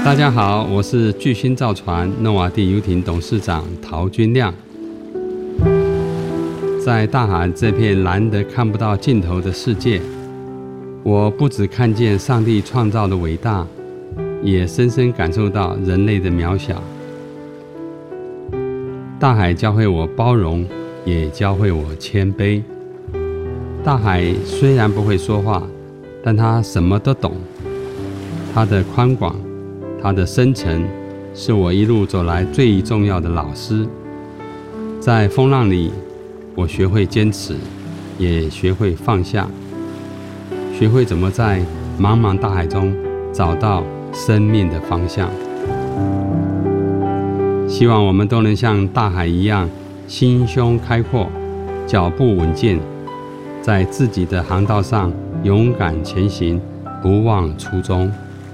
大家好，我是巨星造船诺瓦地游艇董事长陶君亮。在大海这片蓝得看不到尽头的世界，我不只看见上帝创造的伟大，也深深感受到人类的渺小。大海教会我包容，也教会我谦卑。大海虽然不会说话，但它什么都懂。它的宽广，它的深沉，是我一路走来最重要的老师。在风浪里，我学会坚持，也学会放下，学会怎么在茫茫大海中找到生命的方向。希望我们都能像大海一样，心胸开阔，脚步稳健，在自己的航道上勇敢前行，不忘初衷。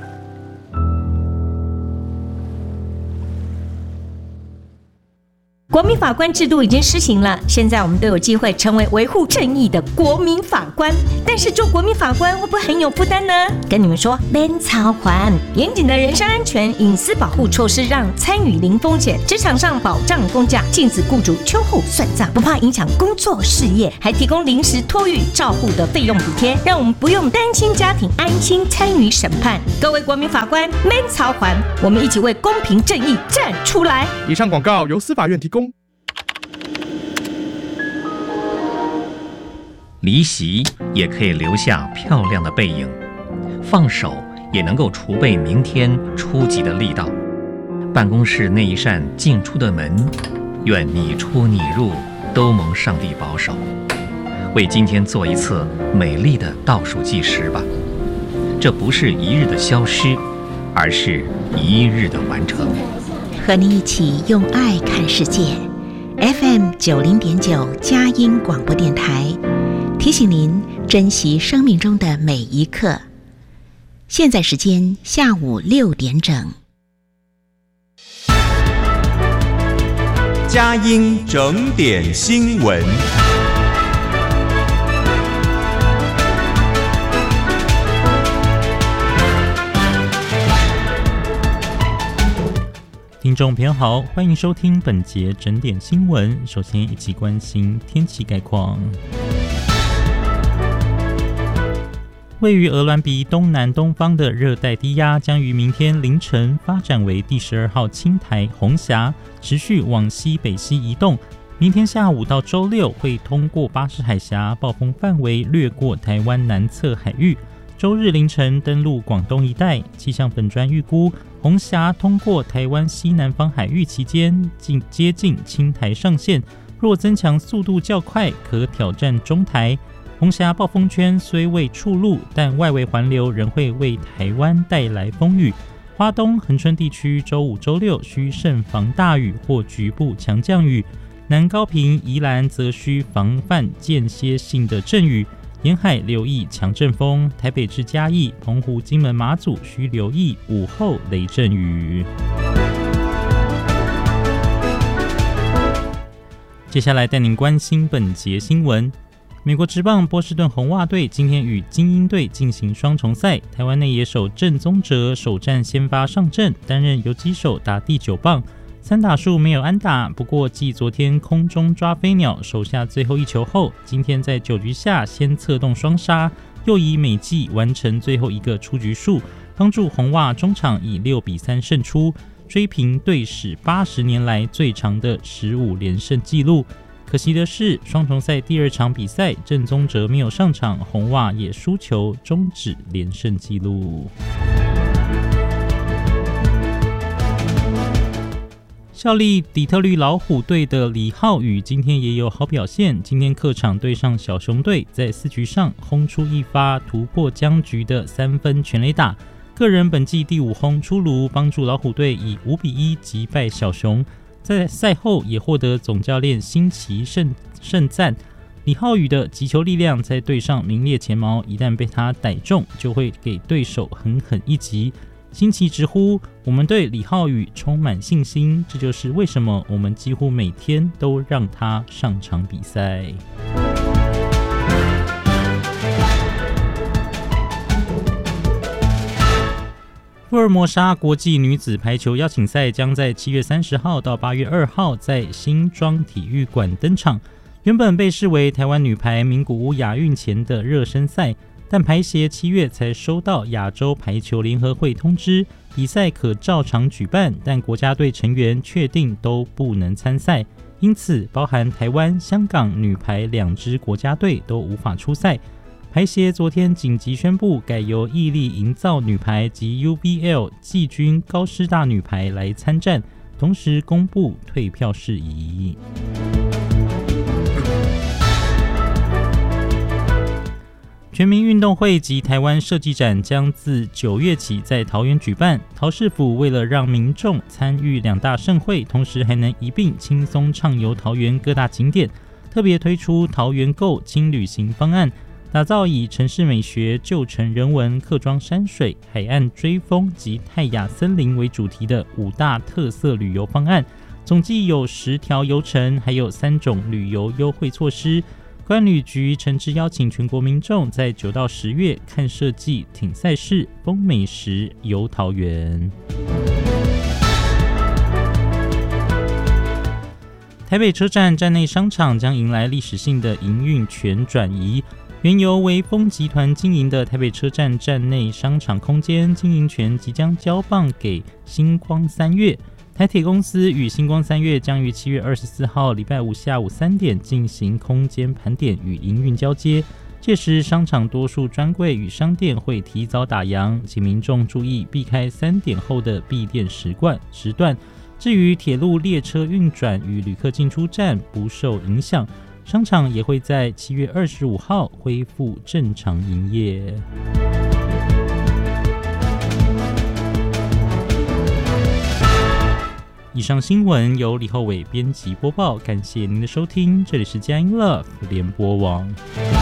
国民法官制度已经施行了，现在我们都有机会成为维护正义的国民法官。但是做国民法官会不会很有负担呢？跟你们说，免操还严谨的人身安全、隐私保护措施，让参与零风险。职场上保障公假，禁止雇主秋后算账，不怕影响工作事业，还提供临时托育照护的费用补贴，让我们不用单亲家庭安心参与审判。各位国民法官，免操还，我们一起为公平正义站出来。 以上广告由司法院提供。 离席也可以留下漂亮的背影，放手也能够储备明天出击的力道。办公室那一扇进出的门，愿你出你入都蒙上帝保守。为今天做一次美丽的倒数计时吧，这不是一日的消失，而是一日的完成。 和你一起用爱看世界。FM 90.9佳音广播电台提醒您珍惜生命中的每一刻。现在时间下午6点整。 佳音整点新闻。 听众朋友好，欢迎收听本节整点新闻。首先一起关心天气概况。位于鹅銮鼻东南东方的热带低压将于明天凌晨发展为第12号轻台红霞，持续往西北西移动。明天下午到周六会通过巴士海峡，暴风范围掠过台湾南侧海域。周日凌晨登陆广东一带，气象本专预估红霞通过台湾西南方海域期间接近轻台上限，若增强速度较快，可挑战中台。红霞暴风圈虽未触陆，但外围环流仍会为台湾带来风雨。花东、恒春地区周五、周六需慎防大雨或局部强降雨，南高屏、宜兰则需防范间歇性的阵雨。沿海留意强阵风，台北至嘉义、澎湖、金门、马祖需留意午后雷阵雨。接下来带您关心本节新闻。美国职棒波士顿红袜队今天与精英队进行双重赛，台湾内野手郑宗哲首战先发上阵，担任游击手打第9棒，3打数没有安打。不过继昨天空中抓飞鸟守下最后一球后，今天在9局下先策动双杀，又以美技完成最后一个出局数，帮助红袜中场以6-3胜出，追平队史80年来最长的15连胜纪录。可惜的是，双重赛第2场比赛，郑宗哲没有上场，红袜也输球，终止连胜纪录。效力底特律老虎队的李浩宇今天也有好表现，今天客场对上小熊队，在4局上轰出一发突破僵局的3分全垒打，个人本季第5轰出炉，帮助老虎队以5-1击败小熊。在赛后也获得总教练辛奇盛赞，李浩宇的击球力量在队上名列前茅，一旦被他逮中，就会给对手狠狠一击。辛奇直呼：“我们对李浩宇充满信心，这就是为什么我们几乎每天都让他上场比赛。” 福尔摩沙国际女子排球邀请赛将在7月30号到8月2号在新庄体育馆登场。原本被视为台湾女排名古屋亚运前的热身赛，但排协7月才收到亚洲排球联合会通知，比赛可照常举办，但国家队成员确定都不能参赛，因此包含台湾、香港女排2支国家队都无法出赛。排协昨天紧急宣布，改由毅力营造女排及 UBL 季军高师大女排来参战，同时公布退票事宜。全民运动会及台湾设计展将自9月起在桃园举办。桃市府为了让民众参与2大盛会，同时还能一并轻松畅游桃园各大景点，特别推出桃园购轻旅行方案，打造以城市美学、旧城人文、客庄山水、海岸追风及泰雅森林为主题的5大特色旅游方案，总计有10条游程，还有3种旅游优惠措施。观旅局诚挚邀请全国民众在9到10月看设计、挺赛事、风美食、游桃园。台北车站站内商场将迎来历史性的营运权转移。原由微风集团经营的台北车站站内商场空间经营权即将交棒给星光3月。台铁公司与星光3月将于7月24号礼拜五下午3点进行空间盘点与营运交接，届时商场多数专柜与商店会提早打烊，请民众注意避开3点后的闭店时段。至于铁路列车运转与旅客进出站不受影响，商场也会在7月25号恢复正常营业。以上新闻由李厚伟编辑播报，感谢您的收听，这里是佳音 Love 联播网。